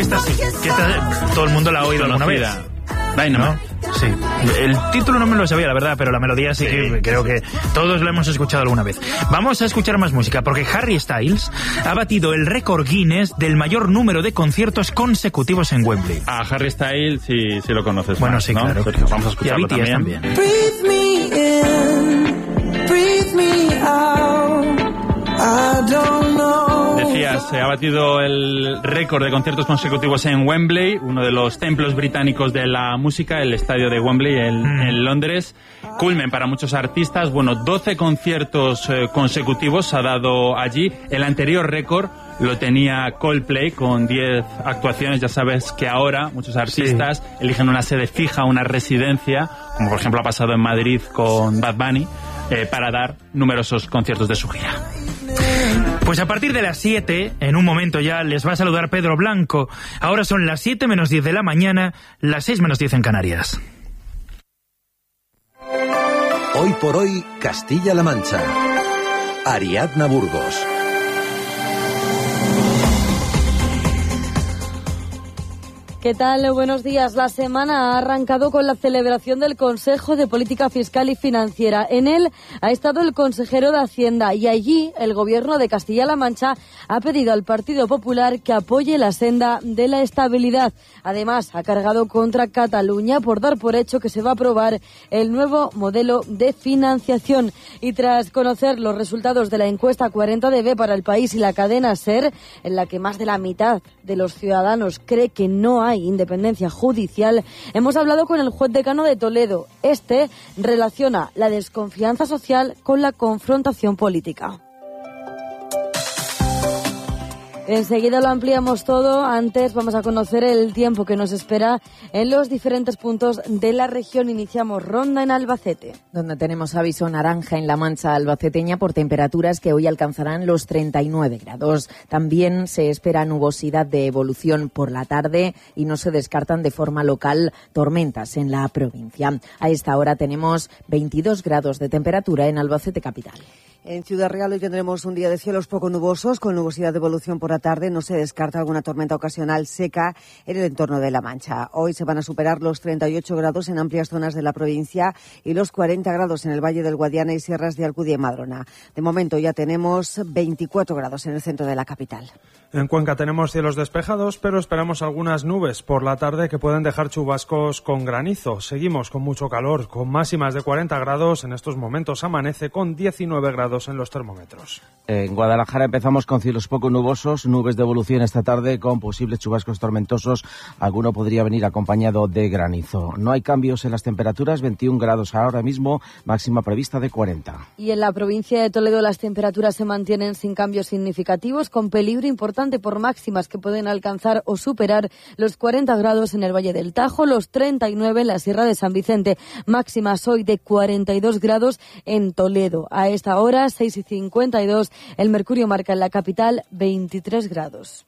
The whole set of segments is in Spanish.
esta sí, todo el mundo la ha oído alguna vez. Dynamite. ¿No? Sí. El título no me lo sabía, la verdad, pero la melodía sí que creo que todos la hemos escuchado alguna vez. Vamos a escuchar más música, porque Harry Styles ha batido el récord Guinness del mayor número de conciertos consecutivos en Wembley. A Harry Styles sí lo conoces. Bueno, más, sí, ¿no? claro. Pues vamos a escucharlo y a BTS también. Breathe me in, breathe me out. I don't know. Decías, se ha batido el récord de conciertos consecutivos en Wembley, uno de los templos británicos de la música, el estadio de Wembley en Londres. Culmen para muchos artistas. Bueno, 12 conciertos consecutivos ha dado allí. El anterior récord lo tenía Coldplay con 10 actuaciones. Ya sabes que ahora muchos artistas eligen una sede fija, una residencia, como por ejemplo ha pasado en Madrid con Bad Bunny, para dar numerosos conciertos de su gira. Pues a partir de las 7, en un momento ya, les va a saludar Pedro Blanco. Ahora son las 7 menos 10 de la mañana, las 6 menos 10 en Canarias. Hoy por hoy, Castilla-La Mancha. Ariadna Burgos. ¿Qué tal? Buenos días. La semana ha arrancado con la celebración del Consejo de Política Fiscal y Financiera. En él ha estado el consejero de Hacienda y allí el Gobierno de Castilla-La Mancha ha pedido al Partido Popular que apoye la senda de la estabilidad. Además, ha cargado contra Cataluña por dar por hecho que se va a aprobar el nuevo modelo de financiación. Y tras conocer los resultados de la encuesta 40DB para el país y la cadena SER, en la que más de la mitad de los ciudadanos cree que no hay independencia judicial, hemos hablado con el juez decano de Toledo. Este relaciona la desconfianza social con la confrontación política. Enseguida lo ampliamos todo. Antes vamos a conocer el tiempo que nos espera en los diferentes puntos de la región. Iniciamos ronda en Albacete, donde tenemos aviso naranja en la Mancha albaceteña por temperaturas que hoy alcanzarán los 39 grados. También se espera nubosidad de evolución por la tarde y no se descartan de forma local tormentas en la provincia. A esta hora tenemos 22 grados de temperatura en Albacete capital. En Ciudad Real hoy tendremos un día de cielos poco nubosos, con nubosidad de evolución por la tarde. No se descarta alguna tormenta ocasional seca en el entorno de La Mancha. Hoy se van a superar los 38 grados en amplias zonas de la provincia y los 40 grados en el Valle del Guadiana y sierras de Alcudia y Madrona. De momento ya tenemos 24 grados en el centro de la capital. En Cuenca tenemos cielos despejados, pero esperamos algunas nubes por la tarde que pueden dejar chubascos con granizo. Seguimos con mucho calor, con máximas de 40 grados. En estos momentos amanece con 19 grados en los termómetros. En Guadalajara empezamos con cielos poco nubosos, nubes de evolución esta tarde con posibles chubascos tormentosos. Alguno podría venir acompañado de granizo. No hay cambios en las temperaturas, 21 grados ahora mismo, máxima prevista de 40. Y en la provincia de Toledo las temperaturas se mantienen sin cambios significativos, con peligro importante por máximas que pueden alcanzar o superar los 40 grados en el Valle del Tajo, los 39 en la Sierra de San Vicente. Máximas hoy de 42 grados en Toledo. A esta hora, 6:52, el mercurio marca en la capital 23 grados.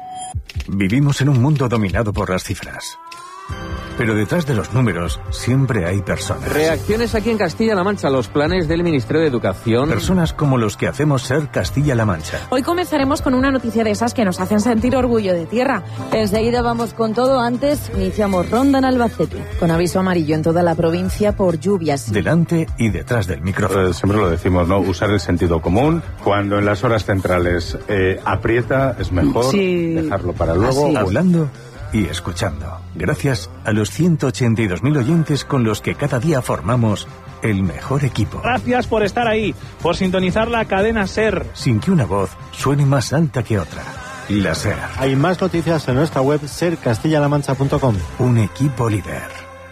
Vivimos en un mundo dominado por las cifras. Pero detrás de los números siempre hay personas. Reacciones aquí en Castilla-La Mancha a los planes del Ministerio de Educación. Personas como los que hacemos ser Castilla-La Mancha. Hoy comenzaremos con una noticia de esas que nos hacen sentir orgullo de tierra. Enseguida vamos con todo. Antes iniciamos ronda en Albacete. Con aviso amarillo en toda la provincia por lluvias. Delante y detrás del micrófono. Siempre lo decimos, ¿no? Usar el sentido común. Cuando en las horas centrales aprieta, es mejor dejarlo para luego. Hablando y escuchando. Gracias a los 182.000 oyentes con los que cada día formamos el mejor equipo. Gracias por estar ahí, por sintonizar la cadena SER. Sin que una voz suene más alta que otra. La SER. Hay más noticias en nuestra web sercastillalamancha.com. Un equipo líder.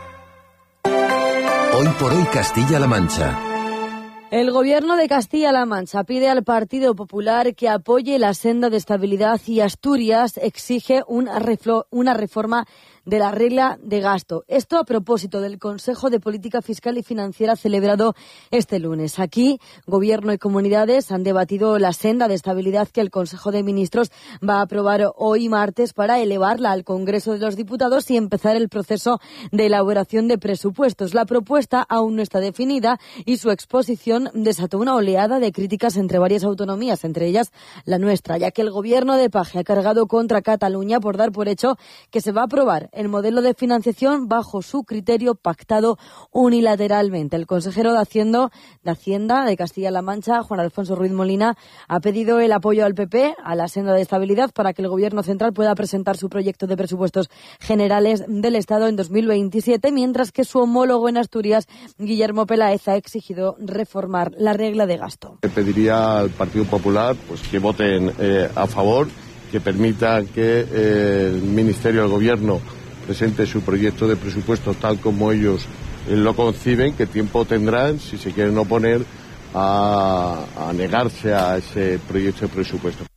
Hoy por hoy Castilla-La Mancha. El Gobierno de Castilla-La Mancha pide al Partido Popular que apoye la senda de estabilidad y Asturias exige una reforma de la regla de gasto. Esto a propósito del Consejo de Política Fiscal y Financiera celebrado este lunes. Aquí, Gobierno y comunidades han debatido la senda de estabilidad que el Consejo de Ministros va a aprobar hoy martes para elevarla al Congreso de los Diputados y empezar el proceso de elaboración de presupuestos. La propuesta aún no está definida y su exposición desató una oleada de críticas entre varias autonomías, entre ellas la nuestra, ya que el Gobierno de Paje ha cargado contra Cataluña por dar por hecho que se va a aprobar el modelo de financiación bajo su criterio pactado unilateralmente. El consejero de Hacienda de Castilla-La Mancha, Juan Alfonso Ruiz Molina, ha pedido el apoyo al PP a la senda de estabilidad para que el Gobierno central pueda presentar su proyecto de presupuestos generales del Estado en 2027, mientras que su homólogo en Asturias, Guillermo Peláez, ha exigido reformar la regla de gasto. Pediría al Partido Popular que voten a favor, que permitan que el Ministerio del Gobierno presente su proyecto de presupuesto tal como ellos lo conciben, que tiempo tendrán, si se quieren oponer, a negarse a ese proyecto de presupuesto.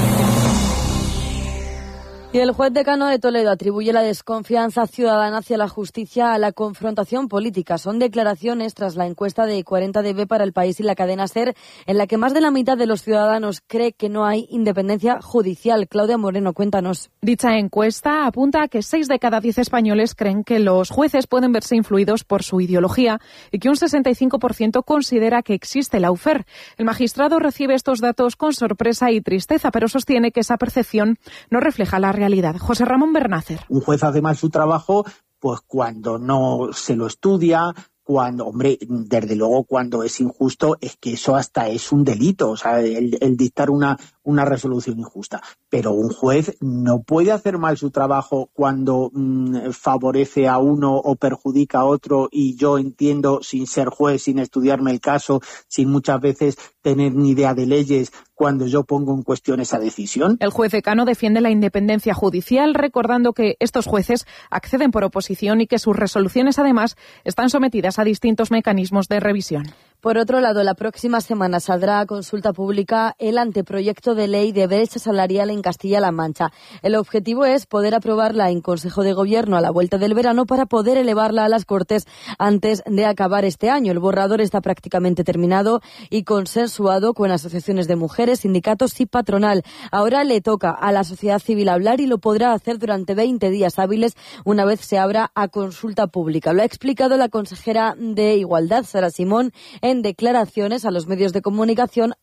Y el juez decano de Toledo atribuye la desconfianza ciudadana hacia la justicia a la confrontación política. Son declaraciones tras la encuesta de 40DB para El País y la cadena SER, en la que más de la mitad de los ciudadanos cree que no hay independencia judicial. Claudia Moreno, cuéntanos. Dicha encuesta apunta a que 6 de cada 10 españoles creen que los jueces pueden verse influidos por su ideología y que un 65% considera que existe lawfare. El magistrado recibe estos datos con sorpresa y tristeza, pero sostiene que esa percepción no refleja la realidad. José Ramón Bernácer. Un juez hace mal su trabajo pues cuando no se lo estudia, cuando, hombre, desde luego cuando es injusto, es que eso hasta es un delito, o sea, el dictar una resolución injusta. Pero un juez no puede hacer mal su trabajo cuando favorece a uno o perjudica a otro, y yo entiendo, sin ser juez, sin estudiarme el caso, sin muchas veces tener ni idea de leyes, cuando yo pongo en cuestión esa decisión. El juez decano defiende la independencia judicial, recordando que estos jueces acceden por oposición y que sus resoluciones, además, están sometidas a distintos mecanismos de revisión. Por otro lado, la próxima semana saldrá a consulta pública el anteproyecto de ley de brecha salarial en Castilla-La Mancha. El objetivo es poder aprobarla en Consejo de Gobierno a la vuelta del verano para poder elevarla a las Cortes antes de acabar este año. El borrador está prácticamente terminado y consensuado con asociaciones de mujeres, sindicatos y patronal. Ahora le toca a la sociedad civil hablar y lo podrá hacer durante 20 días hábiles una vez se abra a consulta pública. Lo ha explicado la consejera de Igualdad, Sara Simón, en declaraciones a los medios de comunicación